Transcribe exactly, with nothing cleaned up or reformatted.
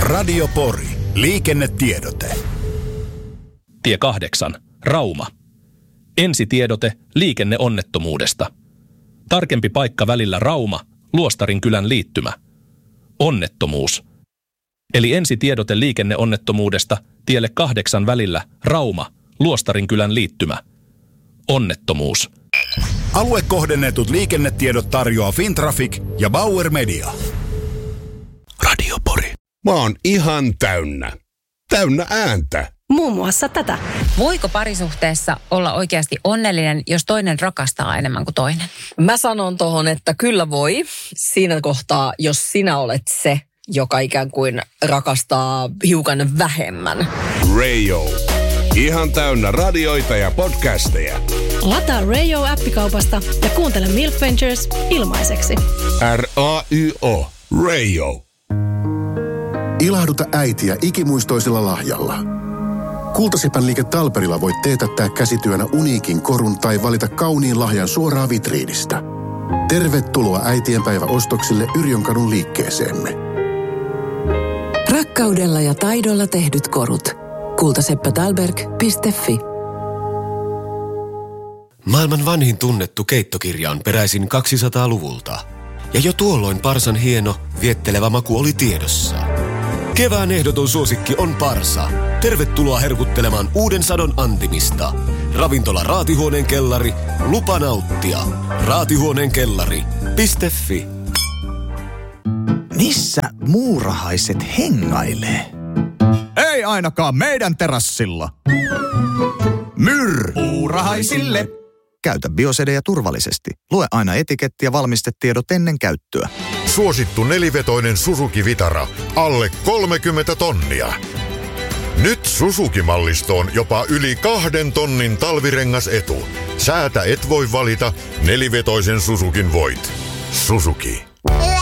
Radio Pori. Liikennetiedote. Tie kahdeksan. Rauma. Ensitiedote liikenneonnettomuudesta. Tarkempi paikka välillä Rauma, Luostarinkylän liittymä. Onnettomuus. Eli ensitiedote liikenneonnettomuudesta tielle kahdeksan välillä Rauma, Luostarinkylän liittymä. Onnettomuus. Aluekohdennetut liikennetiedot tarjoaa Fintraffic ja Bauer Media. Radio Pori. Mä oon ihan täynnä. Täynnä ääntä. Muun muassa tätä. Voiko parisuhteessa olla oikeasti onnellinen, jos toinen rakastaa enemmän kuin toinen? Mä sanon tohon, että kyllä voi. Siinä kohtaa, jos sinä olet se, joka ikään kuin rakastaa hiukan vähemmän. Radio. Ihan täynnä radioita ja podcasteja. Lataa Radio-appikaupasta ja kuuntele Milk Ventures ilmaiseksi. R A Y O. Radio. Ilahduta äitiä ikimuistoisella lahjalla. Kultasepän liike Talperilla voit teetättää käsityönä uniikin korun tai valita kauniin lahjan suoraan vitriinistä. Tervetuloa äitienpäiväostoksille Yrjönkadun liikkeeseemme. Rakkaudella ja taidolla tehdyt korut. kultaseppätalberg piste fi. Maailman vanhin tunnettu keittokirja on peräisin kaksisataaluvulta. Ja jo tuolloin parsan hieno, viettelevä maku oli tiedossa. Kevään ehdoton suosikki on parsa. Tervetuloa herkuttelemaan uuden sadon antimista. Ravintola Raatihuoneen kellari. Lupa nauttia. Raatihuoneen kellari piste fi. Missä muurahaiset hengailee? Ei ainakaan meidän terassilla. Myr! Muurahaisille! Käytä biosedeja turvallisesti. Lue aina etiketti ja valmistetiedot ennen käyttöä. Suosittu nelivetoinen Suzuki Vitara. Alle kolmekymmentä tonnia. Nyt Suzuki-mallistoon jopa yli kahden tonnin talvirengasetu. Säätä et voi valita, nelivetoisen Suzukin voit. Suzuki.